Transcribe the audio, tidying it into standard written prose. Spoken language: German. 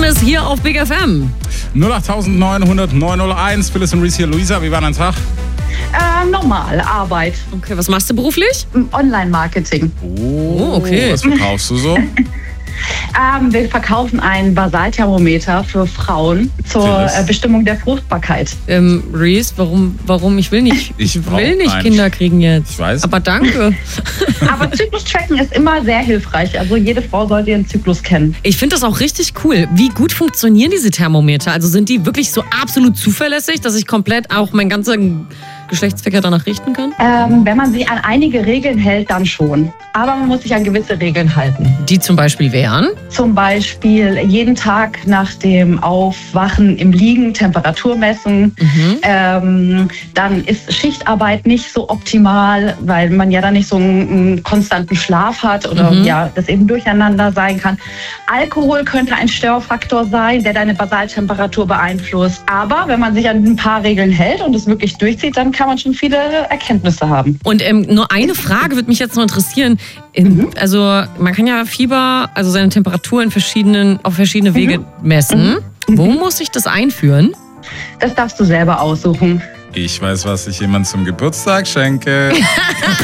Fitness hier auf Big FM. 08900 901. Phyllis und Reese hier. Luisa, wie war dein Tag? Normal, Arbeit. Okay, was machst du beruflich? Online-Marketing. Oh, okay. Was verkaufst du so? Wir verkaufen ein Basalthermometer für Frauen zur Bestimmung der Fruchtbarkeit. Reese, warum? Ich will nicht, will nicht Kinder kriegen jetzt. Ich weiß. Aber danke. Aber Zyklus-Tracken ist immer sehr hilfreich. Also jede Frau sollte ihren Zyklus kennen. Ich finde das auch richtig cool. Wie gut funktionieren diese Thermometer? Also sind die wirklich so absolut zuverlässig, dass ich komplett auch meinen ganzen Geschlechtsverkehr danach richten kann? Wenn man sich an einige Regeln hält, dann schon. Aber man muss sich an gewisse Regeln halten. Die zum Beispiel wären? Zum Beispiel jeden Tag nach dem Aufwachen im Liegen Temperatur messen. Dann ist Schichtarbeit nicht so optimal, weil man ja dann nicht so einen konstanten Schlaf hat oder das eben durcheinander sein kann. Alkohol könnte ein Störfaktor sein, der deine Basaltemperatur beeinflusst. Aber wenn man sich an ein paar Regeln hält und es wirklich durchzieht, dann kann man schon viele Erkenntnisse haben. Und nur eine Frage würde mich jetzt noch interessieren. Also man kann ja Fieber, also seine Temperatur auf verschiedene Wege messen. Wo muss ich das einführen? Das darfst du selber aussuchen. Ich weiß, was ich jemand zum Geburtstag schenke.